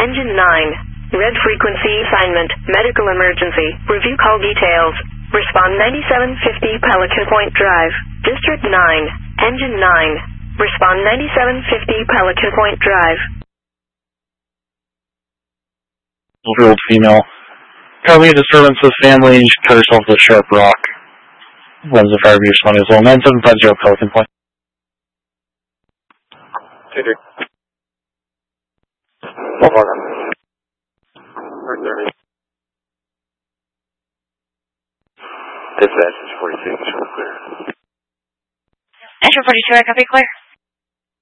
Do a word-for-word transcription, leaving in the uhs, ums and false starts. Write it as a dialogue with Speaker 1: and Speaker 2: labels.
Speaker 1: Engine nine. Red frequency assignment. Medical emergency. Review call details. Respond ninety-seven fifty Pelican Point Drive. District nine. Engine nine. Respond ninety-seven fifty Pelican Point Drive.
Speaker 2: Old female. Currently a disturbance of family. She cut herself with a sharp rock. Runs the fire abuse money as well. nine seven five zero Pelican Point.
Speaker 3: two three. One more. thirty. Dispatch is forty-six. Clear.
Speaker 4: Enter forty-two, I copy, clear.